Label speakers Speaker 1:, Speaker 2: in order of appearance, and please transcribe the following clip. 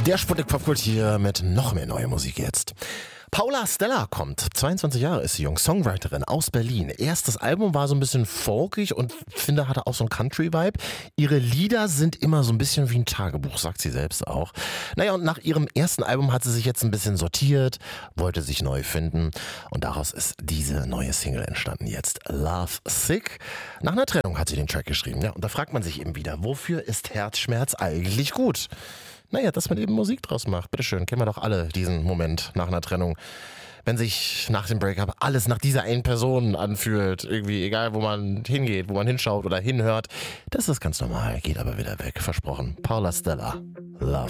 Speaker 1: Der Sputnik Popkult hier mit noch mehr neue Musik jetzt. Paula Stella kommt. 22 Jahre ist sie jung, Songwriterin aus Berlin. Erstes Album war so ein bisschen folkig und finde, hatte auch so einen Country-Vibe. Ihre Lieder sind immer so ein bisschen wie ein Tagebuch, sagt sie selbst auch. Naja, und nach ihrem ersten Album hat sie sich jetzt ein bisschen sortiert, wollte sich neu finden und daraus ist diese neue Single entstanden jetzt. Love Sick. Nach einer Trennung hat sie den Track geschrieben. Ja, und da fragt man sich eben wieder, wofür ist Herzschmerz eigentlich gut? Naja, dass man eben Musik draus macht. Bitteschön, kennen wir doch alle diesen Moment nach einer Trennung. Wenn sich nach dem Breakup alles nach dieser einen Person anfühlt, irgendwie egal, wo man hingeht, wo man hinschaut oder hinhört, das ist ganz normal, geht aber wieder weg, versprochen. Paula Stella, Love